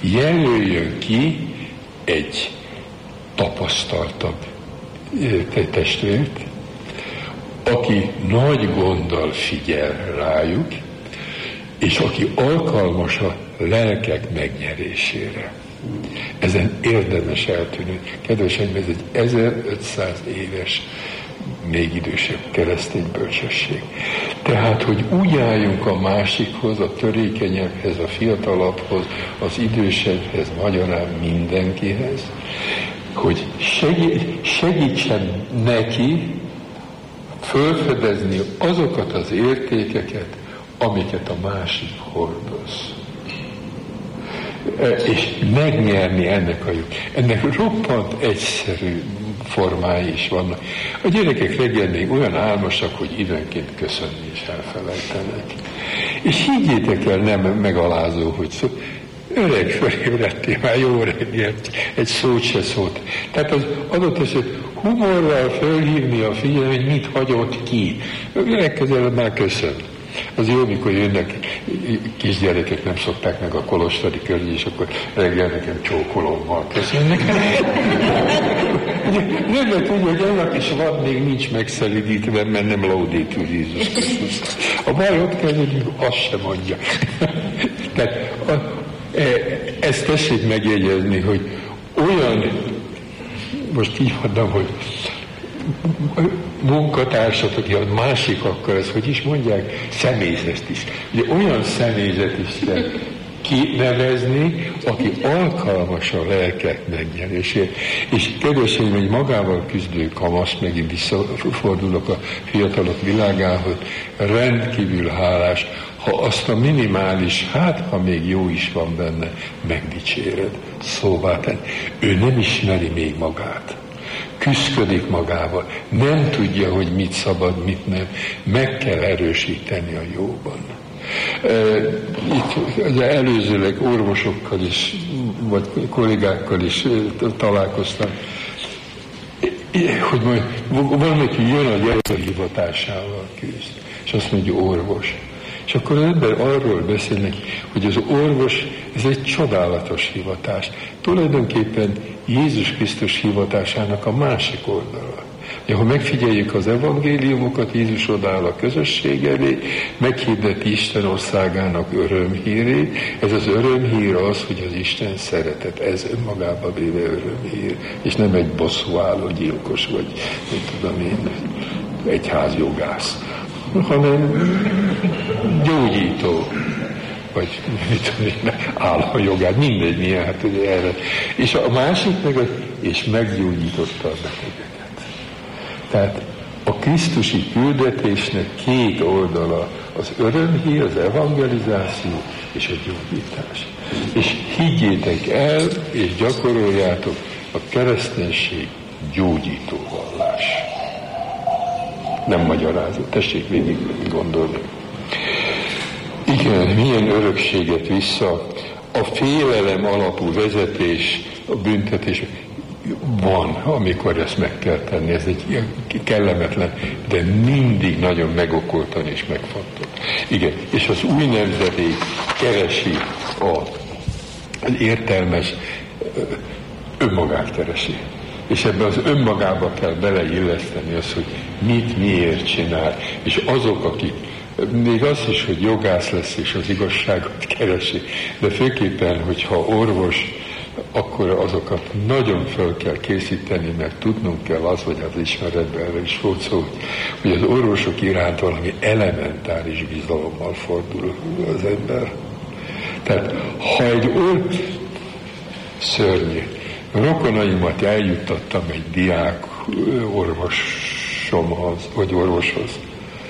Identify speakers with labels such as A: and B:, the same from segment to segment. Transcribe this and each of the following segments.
A: jelöljön ki egy tapasztaltabb testvért, aki nagy gonddal figyel rájuk, és aki alkalmas a lelkek megnyerésére. Ezen érdemes eltűnni. Kedveseim, ez egy 1500 éves, még idősebb keresztény bölcsesség. Tehát, hogy úgy álljunk a másikhoz, a törékenyebbhez, a fiatalabbhoz, az idősebbhez, magyarán mindenkihez, hogy segítsen neki fölfedezni azokat az értékeket, amiket a másik hordoz. És megnyerni ennek a jog. Ennek roppant egyszerű formái is vannak. A gyerekek reggel még olyan álmosak, hogy időnként köszönni is elfelejtenek. És higgyétek el, nem megalázó, hogy öreg fölébredtél, már jó reggelt, egy szót se szólt. Tehát az adott eset humorral fölhívni a figyelmet, hogy mit hagyott ki. Legközelebb már köszön. Az jó, mikor jönnek kisgyerekek, nem szokták meg a kolostari körül, és akkor reggel nekem csókolommal köszönnek. Nem tudja, hogy annak is van, még nincs megszelidítve, mert nem Laudetur Jézus Krisztus. A baj ott kell, hogy azt sem mondja. Tehát ezt tessék megjegyezni, hogy olyan, most így mondom, hogy munkatársat, aki a másik, akkor ezt, hogy is mondják, személyzet is. Ugye olyan személyzet is kell kinevezni, aki alkalmas a lelkek megnyerésére. És kedveseim, egy magával küzdő kamasz, megint visszafordulok a fiatalok világához, rendkívül hálás, ha azt a minimális, hát ha még jó is van benne, megdicséred, szóvá tenni. Ő nem ismeri még magát. Küszködik magával, nem tudja, hogy mit szabad, mit nem. Meg kell erősíteni a jóban. Itt az előzőleg orvosokkal is, vagy kollégákkal is találkoztam, hogy majd valaki jön a gyerek hivatásával küzd, és azt mondja, orvos. És akkor az ember arról beszél neki, hogy az orvos, ez egy csodálatos hivatás. Tulajdonképpen Jézus Krisztus hivatásának a másik oldala. Ha megfigyeljük az evangéliumokat, Jézus odáll a közösség elé, meghirdeti Isten országának örömhírét. Ez az örömhír az, hogy az Isten szeretet. Ez önmagában véve örömhír. És nem egy bosszúálló gyilkos, vagy nem tudom én, egyházjogász, hanem gyógyító, vagy mit tudom én, államjogát, mindegy milyen, hát ugye erre. És a másik meg, és meggyógyította a betegeket. Tehát a krisztusi küldetésnek két oldala, az örömhír, az evangelizáció és a gyógyítás. És higgyétek el, és gyakoroljátok, a kereszténység gyógyító vallás. Nem magyarázó, tessék végig gondolni. Igen, milyen örökséget vissza a félelem alapú vezetés, a büntetés. Van, amikor ezt meg kell tenni, ez egy kellemetlen, de mindig nagyon megokoltan és megfontolt. Igen, és az új nemzedék keresi az értelmes, önmagát keresi. És ebbe az önmagába kell beleilleszteni azt, hogy mit, miért csinál. És azok, akik még az is, hogy jogász lesz és az igazságot keresi, de főképpen, hogyha orvos, akkor azokat nagyon fel kell készíteni, mert tudnunk kell az, hogy az ismeretben erre is volt szó, hogy az orvosok iránt valami elementáris bizalommal fordul az ember. Tehát, ha egy szörnyű, rokonaimat eljuttattam egy diák orvosomhoz, vagy orvoshoz,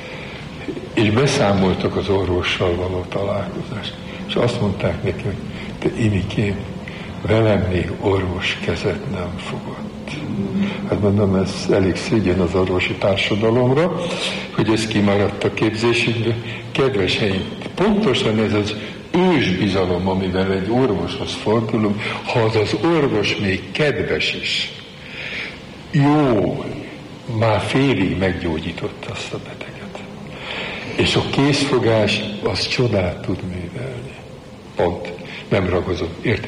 A: és beszámoltak az orvossal való találkozást, és azt mondták neki, hogy te Imikém, velem még orvos kezet nem fogott. Hát mondom, ez elég szégyen az orvosi társadalomra, hogy ez kimaradt a képzésünkből. Kedveseim, pontosan ez az ősbizalom, amivel egy orvoshoz fordulunk, ha az orvos még kedves is, jó, már félig meggyógyította azt a beteget. És a készfogás az csodát tud művelni. Pont. Nem ragozom. Érted?